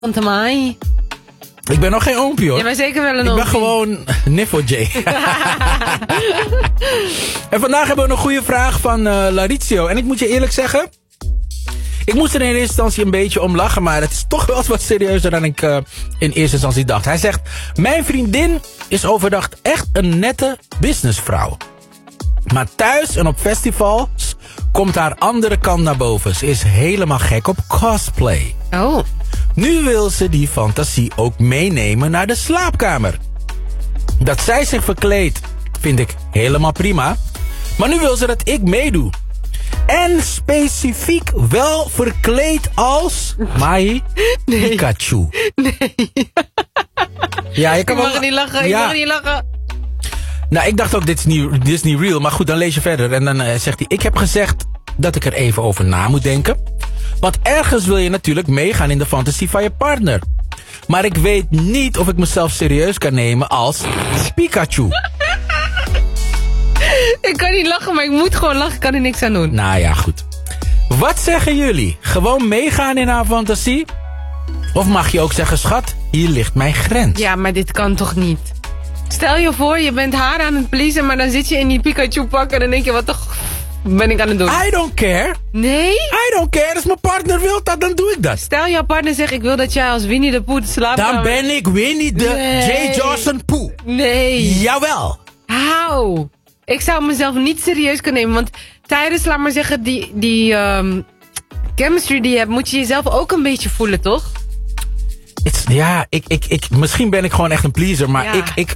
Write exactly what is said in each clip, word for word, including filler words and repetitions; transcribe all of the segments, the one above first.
Tante Mai. Ik ben nog geen oompie, hoor. Je bent zeker wel een Ik oompie. ben gewoon Niffo J. En vandaag hebben we een goede vraag van uh, Laritio. En ik moet je eerlijk zeggen, ik moest er in eerste instantie een beetje om lachen, maar het is toch wel wat serieuzer dan ik uh, in eerste instantie dacht. Hij zegt, mijn vriendin is overdag echt een nette businessvrouw. Maar thuis en op festivals komt haar andere kant naar boven. Ze is helemaal gek op cosplay. Oh. Nu wil ze die fantasie ook meenemen naar de slaapkamer. Dat zij zich verkleedt, vind ik helemaal prima. Maar nu wil ze dat ik meedoe. En specifiek wel verkleed als Mai Nee. Pikachu. Nee. Ja, je kan Ik mag wel- niet lachen, ik Ja. mag niet lachen. Nou, ik dacht ook, dit is niet, dit is niet real. Maar goed, dan lees je verder. En dan uh, zegt hij, ik heb gezegd dat ik er even over na moet denken. Want ergens wil je natuurlijk meegaan in de fantasie van je partner. Maar ik weet niet of ik mezelf serieus kan nemen als Pikachu. Ik kan niet lachen, maar ik moet gewoon lachen. Ik kan er niks aan doen. Nou ja, goed. Wat zeggen jullie? Gewoon meegaan in haar fantasie? Of mag je ook zeggen, schat, hier ligt mijn grens? Ja, maar dit kan toch niet? Stel je voor, je bent haar aan het pleasen, maar dan zit je in die Pikachu pak en dan denk je, wat toch ben ik aan het doen? I don't care. Nee? I don't care. Als mijn partner wil dat, dan doe ik dat. Stel jouw partner zegt, ik wil dat jij als Winnie de Pooh slaapt. Dan ben ik Winnie de Nee. J. Johnson Pooh. Nee. Jawel. Hou. Ik zou mezelf niet serieus kunnen nemen, want tijdens, laat maar zeggen, die, die um, chemistry die je hebt, moet je jezelf ook een beetje voelen, toch? It's, ja, ik, ik, ik, misschien ben ik gewoon echt een pleaser, maar Ja. ik, ik,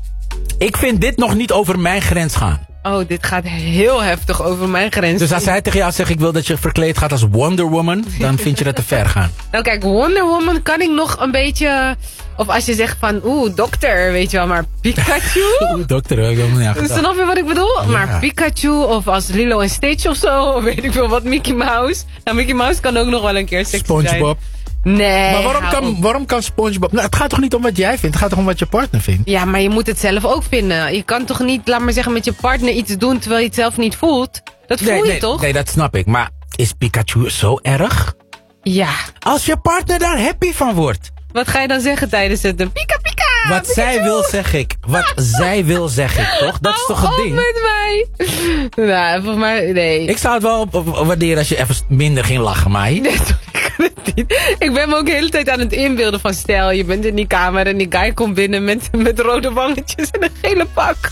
ik vind dit nog niet over mijn grens gaan. Oh, dit gaat heel heftig over mijn grens. Dus als hij tegen jou zegt, ik wil dat je verkleed gaat als Wonder Woman, dan vind je dat te ver gaan. Nou kijk, Wonder Woman kan ik nog een beetje... Of als je zegt van, oeh, dokter, weet je wel, maar Pikachu? Oeh, dokter, heb ik helemaal niet aan gedacht. Snap je wat ik bedoel? Ja. Maar Pikachu of als Lilo en Stitch of zo, of weet ik veel wat, Mickey Mouse. Nou, Mickey Mouse kan ook nog wel een keer sexy zijn. SpongeBob. Nee. Maar waarom hou kan, op. waarom kan SpongeBob... Nou, het gaat toch niet om wat jij vindt, het gaat toch om wat je partner vindt? Ja, maar je moet het zelf ook vinden. Je kan toch niet, laat maar zeggen, met je partner iets doen terwijl je het zelf niet voelt? Dat voel Nee, je nee, toch? nee, dat snap ik. Maar is Pikachu zo erg? Ja. Als je partner daar happy van wordt. Wat ga je dan zeggen tijdens het? Pika pika! Wat Pikachu! zij wil, zeg ik. Wat zij wil, zeg ik, toch? Dat is toch Hou het op ding? met mij! Nou, volgens mij, nee. Ik zou het wel waarderen als je even minder ging lachen, Mai. Nee, sorry, ik kan het niet. Ik ben me ook de hele tijd aan het inbeelden van stel, je bent in die kamer en die guy komt binnen met, met rode wangetjes en een gele pak.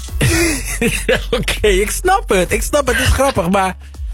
Oké, okay, ik snap het. Ik snap het, het is grappig, maar...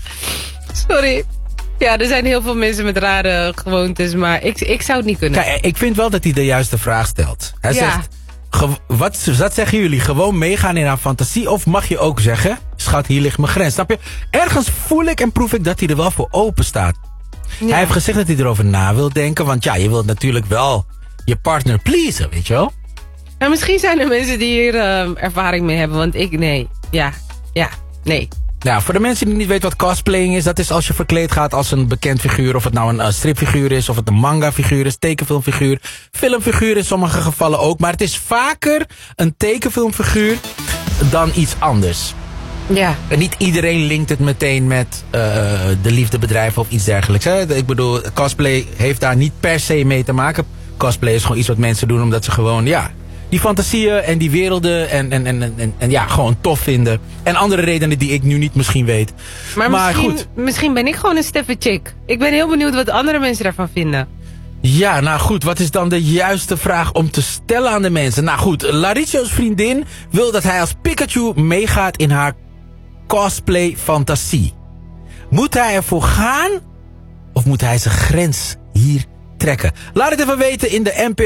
Sorry. Ja, er zijn heel veel mensen met rare gewoontes, maar ik, ik zou het niet kunnen. Kijk, ik vind wel dat hij de juiste vraag stelt. Hij Ja. zegt, ge- wat, wat zeggen jullie? Gewoon meegaan in haar fantasie? Of mag je ook zeggen, schat, hier ligt mijn grens. Snap je? Ergens voel ik en proef ik dat hij er wel voor open staat. Ja. Hij heeft gezegd dat hij erover na wil denken. Want ja, je wilt natuurlijk wel je partner pleasen, weet je wel? Maar misschien zijn er mensen die hier uh, ervaring mee hebben, want ik, nee. Ja, ja, nee. Nou, voor de mensen die niet weten wat cosplaying is, dat is als je verkleed gaat als een bekend figuur. Of het nou een uh, stripfiguur is, of het een manga figuur is, tekenfilmfiguur, filmfiguur in sommige gevallen ook. Maar het is vaker een tekenfilmfiguur dan iets anders. Ja. En niet iedereen linkt het meteen met uh, de liefdebedrijven of iets dergelijks. Hè? Ik bedoel, cosplay heeft daar niet per se mee te maken. Cosplay is gewoon iets wat mensen doen omdat ze gewoon, ja, die fantasieën en die werelden en, en, en, en, en ja, gewoon tof vinden. En andere redenen die ik nu niet misschien weet. Maar, Maar misschien, goed. misschien ben ik gewoon een steffe chick. Ik ben heel benieuwd wat andere mensen daarvan vinden. Ja, nou goed, wat is dan de juiste vraag om te stellen aan de mensen? Nou goed, Laritio's vriendin wil dat hij als Pikachu meegaat in haar cosplay fantasie. Moet hij ervoor gaan? Of moet hij zijn grens hier trekken? Laat het even weten in de N P